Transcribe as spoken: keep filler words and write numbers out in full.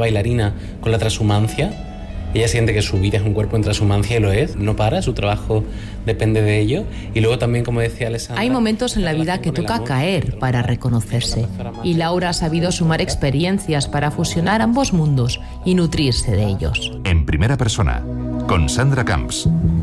bailarina con la transhumancia. Ella siente que su vida es un cuerpo en transhumancia y lo es, no para, su trabajo depende de ello. Y luego también, como decía Alessandra... Hay momentos en la vida que toca caer para reconocerse. Y Laura ha sabido sumar experiencias para fusionar ambos mundos y nutrirse de ellos. En primera persona, con Sandra Camps.